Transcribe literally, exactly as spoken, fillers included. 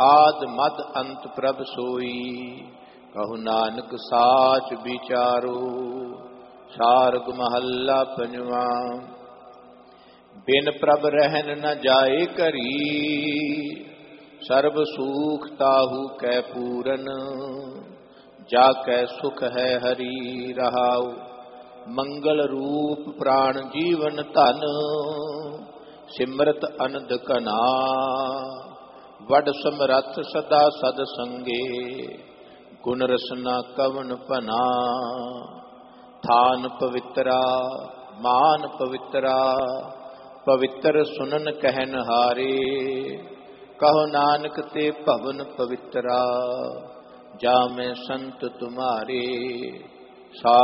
आद मद अंत प्रभ सोई, कहु नानक साच विचारो। सारग महला पंजवा। बिन प्रभ रहन न जाए करी, सर्ब सुख ताहू कै पूरन। जाकै सुख है हरि रहाउ, मंगल रूप प्राण जीवन धन। सिमरत अनंद कना, वड समरथ सदा सद संगे। गुण रसना कवन पना, थान पवित्रा मान पवित्रा। पवित्र सुनन कहन हारे, कहो नानक ते भवन पवित्रा। जामे संत तुम्हारे। सा